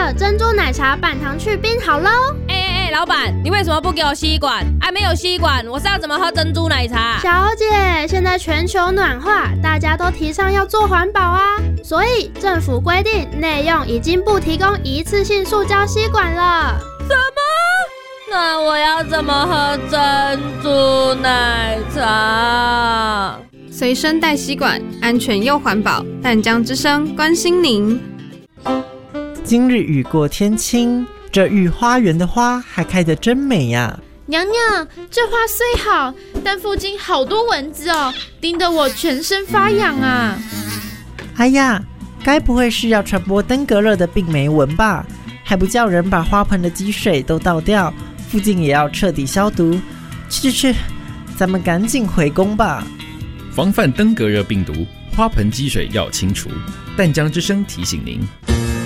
的珍珠奶茶半糖去冰好喽！ 老板，你为什么不给我吸管？没有吸管，我是要怎么喝珍珠奶茶？ 小姐，现在全球暖化，大家都提倡要做环保啊，所以政府规定内用已经不提供一次性塑胶吸管了。 什么？那我要怎么喝珍珠奶茶？ 随身带吸管，安全又环保。淡江之声关心您。 今日雨过天晴，这御花园的花还开得真美呀！ 娘娘，这花虽好，但附近好多蚊子哦，叮得我全身发痒啊！ 哎呀，该不会是要传播登革热的病媒蚊吧？还不叫人把花盆的积水都倒掉，附近也要彻底消毒。去，咱们赶紧回宫吧。 防范登革热病毒，花盆积水要清除。淡江之声提醒您。